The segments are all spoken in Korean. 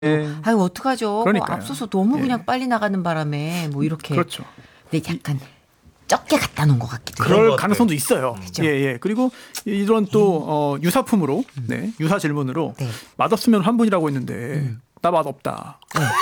아유 어떡하죠. 뭐 그러니까요. 앞서서 너무 예. 그냥 빨리 나가는 바람에 뭐 이렇게. 그렇죠. 근데 약간 적게 갖다 놓은 것 같기도 해요. 그럴 가능성도 있어요. 그죠. 예, 예. 그리고 이런 또 유사품으로, 네, 유사 질문으로 네. 맛없으면 환불이라고 했는데 나 맛없다.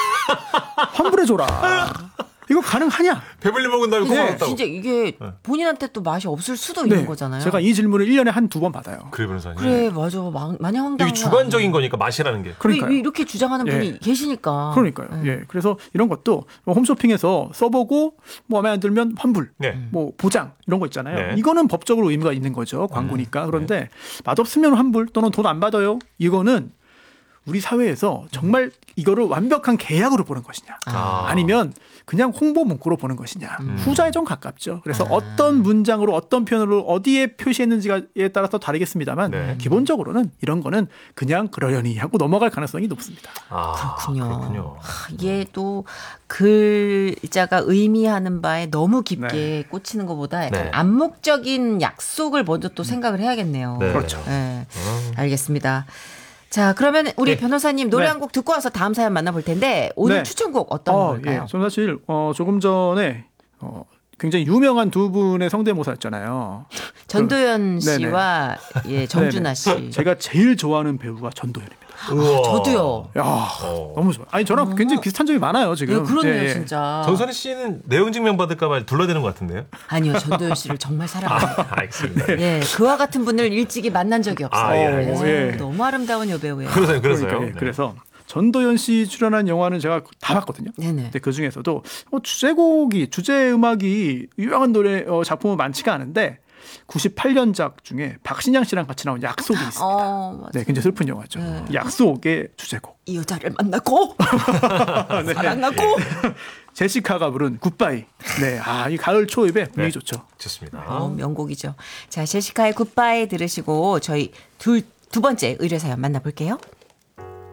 환불해줘라. 이거 가능하냐? 배불리 먹은 다음에 이거 고맙다고. 진짜 이게 본인한테 또 맛이 없을 수도 네. 있는 거잖아요. 제가 이 질문을 1년에 한 두 번 받아요. 그래 변호사님. 그래 맞아 마냥 황당한 여기 주관적인 거니까 맛이라는 게. 그러니까요. 이렇게 주장하는 예. 분이 계시니까. 그러니까요. 예. 그래서 이런 것도 홈쇼핑에서 써보고 뭐 마음에 안 들면 환불, 네. 뭐 보장 이런 거 있잖아요. 네. 이거는 법적으로 의미가 있는 거죠. 광고니까. 그런데 맛없으면 환불 또는 돈 안 받아요. 이거는 우리 사회에서 정말 이거를 완벽한 계약으로 보는 것이냐. 아니면 그냥 홍보 문구로 보는 것이냐. 후자에 좀 가깝죠. 그래서 어떤 문장으로 어떤 표현으로 어디에 표시했는지에 따라서 다르겠습니다만 네. 기본적으로는 이런 거는 그냥 그러려니 하고 넘어갈 가능성이 높습니다. 그렇군요. 이게 또 글자가 의미하는 바에 너무 깊게 네. 꽂히는 것보다 약간 네. 암묵적인 약속을 먼저 또 생각을 해야겠네요. 네. 그렇죠. 네. 알겠습니다. 자, 그러면 우리 네. 변호사님 노래 네. 한 곡 듣고 와서 다음 사연 만나볼 텐데 오늘 네. 추천곡 어떤 걸까요? 예. 저는 사실 조금 전에 굉장히 유명한 두 분의 성대모사였잖아요. 전도연 네네. 씨와 예, 정준하 씨. 제가 제일 좋아하는 배우가 전도연입니다. 우와. 저도요. 야, 너무 좋아요. 아니 저랑 굉장히 비슷한 점이 많아요 지금. 예, 그렇네요, 예, 예. 진짜. 정선희 씨는 내용 증명 받을까봐 둘러대는 것 같은데요? 아니요, 전도연 씨를 정말 사랑합니다. 알겠습니다. 예, 그와 같은 분을 일찍이 만난 적이 없어요. 예. 예. 너무 아름다운 여배우예요. 그러세요. 그러니까, 예. 네. 그래서 전도연 씨 출연한 영화는 제가 다 봤거든요. 네네. 근데 그 중에서도 주제 음악이 유명한 노래 작품은 많지가 않은데 98년작 중에 박신양 씨랑 같이 나온 약속이 있습니다. 맞아요. 네, 굉장히 슬픈 영화죠. 약속의 주제곡. 이 여자를 만나고 네. 사랑하고 제시카가 부른 굿바이. 네, 이 가을 초입에 분위기 네. 좋죠. 좋습니다. 명곡이죠. 자, 제시카의 굿바이 들으시고 저희 두 번째 의뢰 사연 만나볼게요.